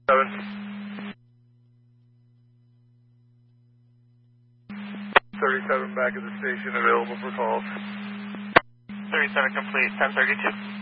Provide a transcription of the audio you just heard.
37 back at the station, available for calls. 37 complete, 1032.